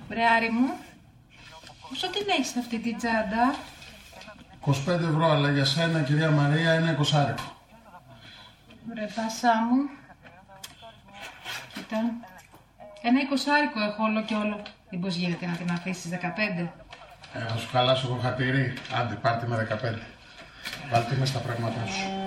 Μπρεάρι μου, πόσο την έχεις αυτή τη τσάντα? 25 ευρώ, αλλά για σένα, κυρία Μαρία, είναι 20. Ρε πασά μου. Κοίτα. Ένα 20 έχω όλο και όλο. Μήπως γίνεται να την αφήσεις 15? Θα σου χαλάσω εγώ χατήρι. Άντε, πάρτε με 15. Βάλτε με στα πράγματά σου.